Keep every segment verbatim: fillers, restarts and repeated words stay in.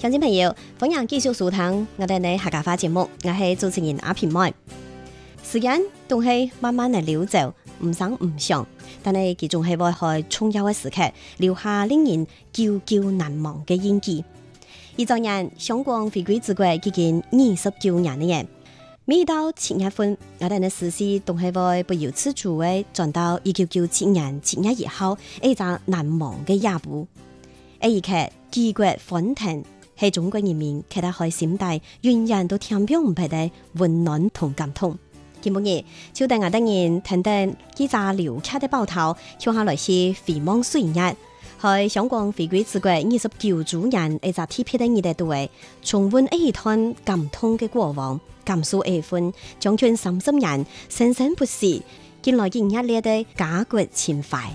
聽眾朋友，歡迎繼續收聽我哋嘅客家話節目，我係主持人阿平妹。時間都係慢慢嚟流走，唔想唔想，但係佢仲係會喺重要嘅時刻留下令人久久難忘嘅印記。而昨日香港回歸祖國已經二十九年嘅人，每到七月份，我哋嘅時事都係會不由自主嘅轉到一九九七年七月一號一個難忘嘅夜幕。呢一刻，舉國歡騰，係中國人民企得喺心底，永遠都填補唔平嘅溫暖同感動。今日就等我等人聽聽幾隻留客嘅報道，向下來是回望歲月，喺香港回歸祖國二十九周年一個特別嘅日度嘅，重溫一段感動嘅過往，感受一份將近三十年生生不息、近來經歷嚟嘅家國情懷。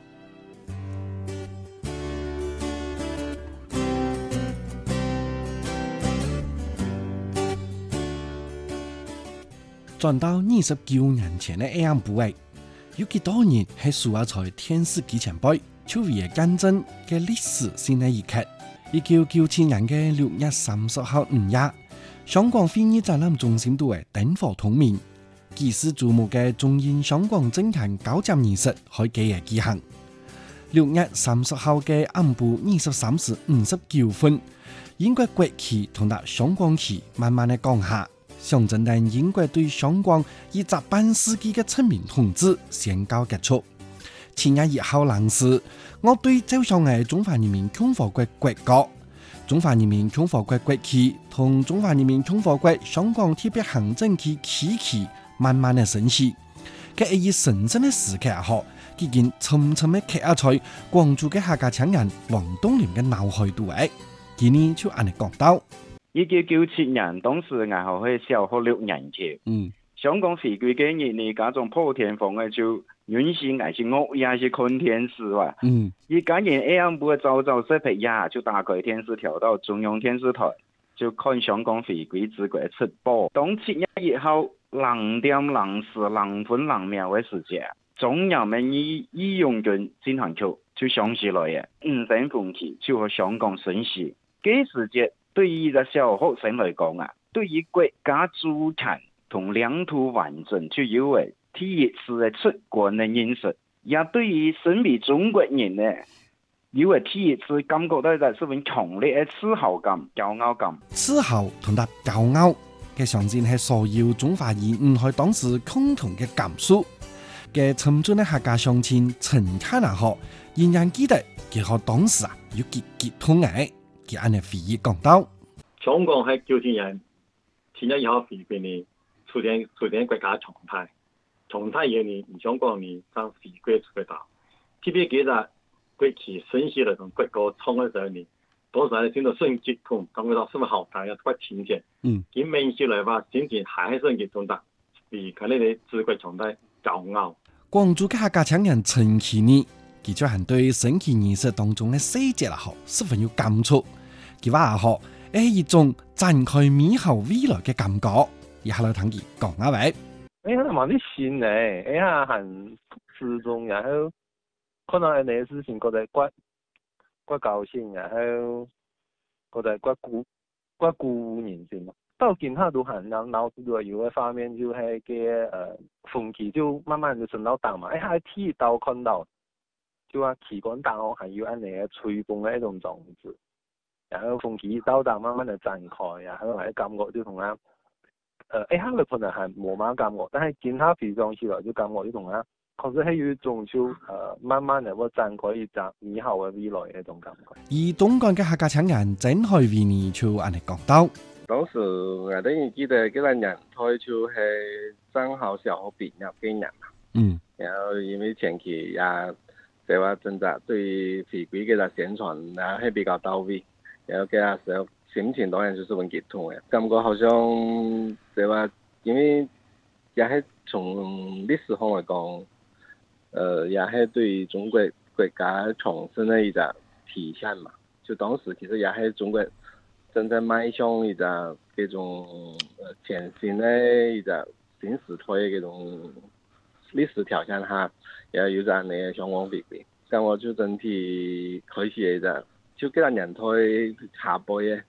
轉到二十九年前嘅下晡誒，有幾多人係數下在電視機前輩，就為嘅見證嘅歷史性嘅一刻。一九九七年嘅六月三十號午夜，香港會議展覽中心度嘅燈火通明，舉世矚目嘅中英香港政壇交接儀式開幾日舉行。六月三十號嘅下晡二十三時五十九分，英國國旗同埋香港旗慢慢嘅降下。象徵緊英國對香港以集半世紀嘅殖民統治宣告結束。七月一號零時，我對照上嘅中華人民共和國國歌、中華人民共和國國旗同中華人民共和國香港特別行政區旗旗慢慢嘅升起。佢以神聖嘅時刻後，已經沉沉嘅刻喺廣州嘅客家青年王東林嘅腦海度誒。今年就按你講到。 一九九七年，當時我係小學六年級。嗯，香港回歸嘅日呢，嗰種破天荒嘅就允許我是我也是看電視哇。嗯，而家人 A M 部早早識皮呀，就打開電視調到中央電視台，就看香港回歸之國出播。當七月一號零點零時零分零秒嘅時間，中央民意義勇軍進行曲就響起來嘅，五星紅旗就和香港升起。嗰時節。對於個小學生來講啊，對於國家主權同領土完整就有為第一次嘅出國嘅認識，也對於身為中國人呢，有為第一次感覺到係十分強烈嘅自豪感、驕傲感。 自豪同埋驕傲嘅象徵係所有中華人民喺當時共同嘅感受。嘅沉重嘅客家鄉親陳卡納學仍然記得佢喺當時啊有幾激動嘅。佢按你回憶講到， 香港喺九七年七月一號回歸呢，出現出現國家常態，常態以後呢，香港呢上回歸出到，特別記得國旗升起來同國歌唱嘅時候呢，當時係聽到聲激動，感覺到十分好大，又特別親切。嗯，佢明顯嚟話，心情還係激動的，比佢哋嘅祖國常態驕傲。 廣州嘅客家青年陳其呢，佢就係對升旗儀式當中嘅細節啦，嗬，十分有感觸。佢話啊，嗬，係一種展開美好未來嘅感覺。以下來聽佢講下位。 哎呀，蠻啲線咧，哎呀，很始終，然後可能係呢個事情覺得怪怪高興，然後覺得怪鼓怪鼓舞人心。到今下都很腦腦子度有個畫面，就係嘅誒風旗就慢慢就升到檔嘛，哎呀，睇到看到，就話旗杆檔哦，還有按呢個吹風嘅一種種子。然後風旗到達慢慢的展開，然後係感覺就同啊，誒，一下嘅可能係冇乜感覺，但係見他回想起來就感覺就同啊，確實係有一種就誒、呃，慢慢的我展開一隻美好嘅未來嘅一種感覺。 而東莞嘅客家青年真係為你就按你講到， 當時我等於記得嗰個年代就係正好小學畢業幾年嘛，嗯，然後因為前期也即係話真係對回歸嘅個宣傳啊係比較到位。然後嗰個時候心情當然就是很激動嘅，感覺好像即係話，因為也係從歷史上來講，呃，也係對中國國家重生嘅一個體現嘛。就當時其實也係中國正在邁向一個嗰種呃全新嘅一個新時代嘅嗰種歷史條件下，然後有咗你嘅香港回歸，咁我就整體開始嘅就。就幾多年代下輩嘅，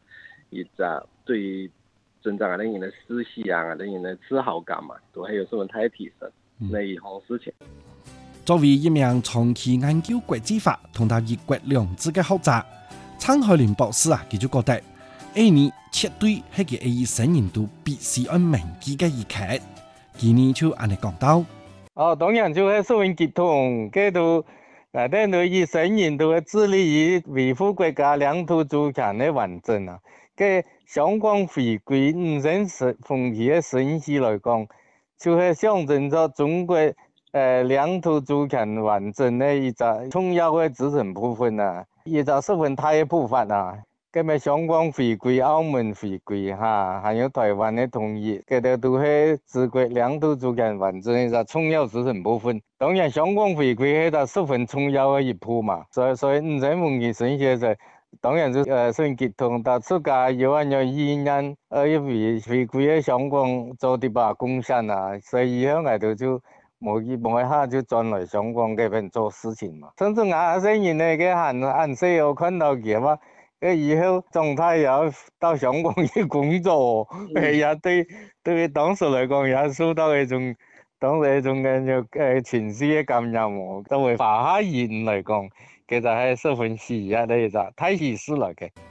一隻對於增長我哋人的士氣啊，我哋人的自豪感嘛，都係有什麼太提升呢一項事情。 作為一名長期研究國際法同埋一國兩制嘅學者，蔡海林博士啊，佢就覺得，呢年絕對係佢以生年度必須按銘記嘅一刻。佢呢就按你講到， 哦，當然就係社會結統，嗰度內底對以生年度嘅致力於維護國家領土主權嘅完整啊。嘅香港回歸五十十分期嘅盛事來講，就係象徵咗中國誒領土主權完整嘅一個重要嘅組成部分啊，一個十分大嘅部分啊。咁咪香港回歸、澳門回歸嚇，還有台灣嘅統一，嗰啲都係中國領土主權完整嘅一個重要組成部分。當然，香港回歸係一個十分重要嘅一步嘛，所以所以五十分期盛事就。當然就誒算結通，但出家有按照意願，呃一為回歸嘅香港做啲把貢獻啊，所以以後我哋就冇一冇一下就轉來香港嗰邊做事情嘛。甚至我些人咧，佢還還是有看到佢話，佢以後狀態也要到香港去工作，誒也對對當時來講也受到一種當時一種嘅誒情緒嘅感染喎，作為華夏人來講。其實係十分喜悅的一個太喜事了嘅。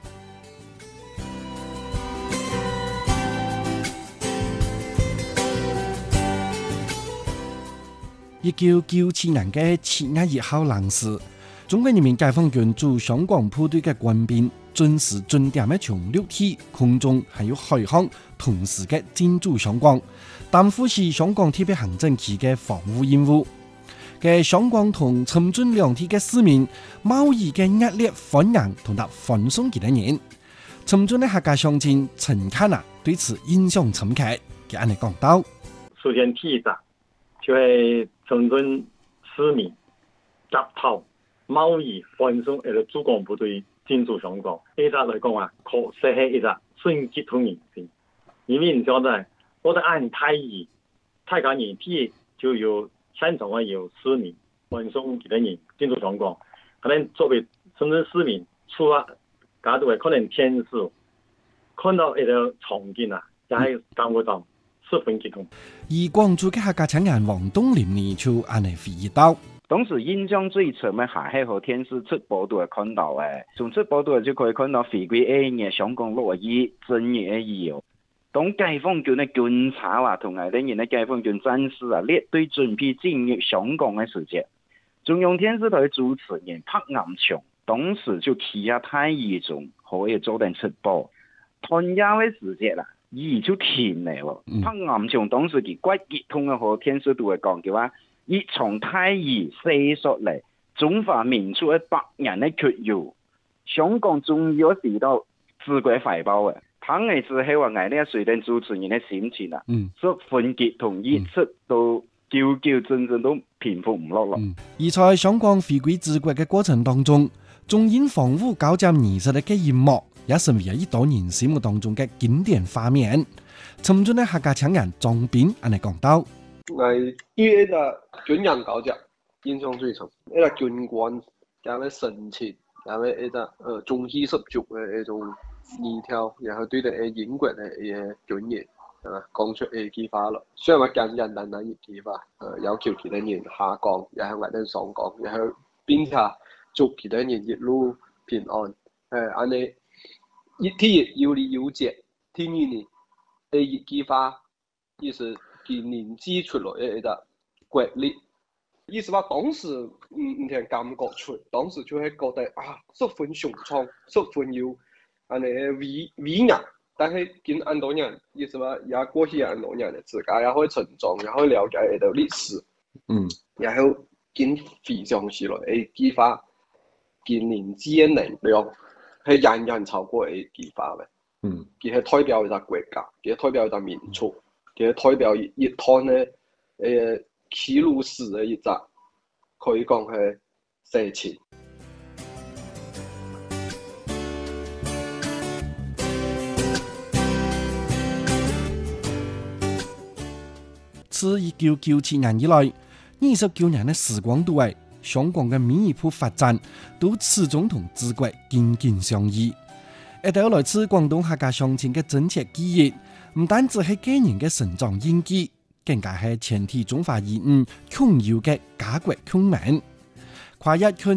一九九七年嘅七月一號零時，中國人民解放軍駐香港部隊嘅官兵準時準點嘅從陸地、空中還有海航同時嘅進駐香港，擔負起香港特別行政區嘅防務任務。嘅香港同深圳兩地嘅市民，貿易嘅熱烈歡迎同埋歡送佢哋人。深圳嘅客家鄉親陳侃啊，對此印象深刻，佢按你講到： 首先第一個就係深圳市民集頭貿易歡送一個駐港部隊進駐香港，呢個來講啊，確實係一個順結同人性。因為你曉得，我哋按太乙太港人體就有。現場啊有市民歡送佢哋人進駐香港，可能作為深圳市民出啊，搞到可能天時看到一個場景啊，也係感覺到十分激動。 而廣州嘅客家青年王東林呢就按嚟回憶到， 當時印象最深嘅係喺和天時出報道看到嘅，從出報道就可以看到回歸二年香港六月一正月嘅以後。當解放軍嘅軍察啊，同埋啲人嘅解放軍戰士啊，列隊準備進入香港嘅時節，中央電視台主持人柏岩松當時就企喺太乙中可以做定出報，同樣嘅時節啦，伊就停嚟喎。嗯、柏岩松當時佢骨激通嘅和電視台講嘅話，伊從太乙寫出嚟中華民族嘅百年嘅缺有，香港終於時到自國懷抱嘅。當然是希望我哋水電主持人嘅心情啊，所分結同意識都久久真正都平復唔落落。 而在香港回歸治國嘅過程當中，中英防務交接儀式嘅一幕，也成為一多人心目當中嘅經典畫面。深圳嘅客家青年張斌按嚟講到： 我對呢個軍人交接印象最深，呢個軍官加啲神情，加啲呢個呃中氣十足嘅呢種。二條，然後對待誒英國嘅誒軍人，啊講出誒句話咯。雖然話簡簡單單一句話，誒要求其他人下降，然後我哋上降，然後並且祝其他人一路平安。誒，安尼一天有理有節，第二呢誒一句話，意思佢凝聚出來嘅一個國力。意思話當時唔唔聽感覺出，當時就係覺得啊十分雄壯，十分有。安尼偉偉人，但係見很多人，意思話也過去很多人，自家也可以成長，也可以了解呢個歷史，嗯，然後見非常時來誒激發見年之嘅能量，係遠遠超過誒激發嘅，嗯，佢係代表一個國家，佢係代表一個民族，佢係代表一一趟咧誒記錄史嘅一個，可以講係事情。 自一九九七年以來，二十九年嘅時光度外，香港嘅每一步發展都始終同治國緊緊相依。 一道來自廣東客家鄉親嘅真切記憶，唔單止係個人嘅成長印記，更加係全體中華兒女共有嘅家國共鳴。跨越去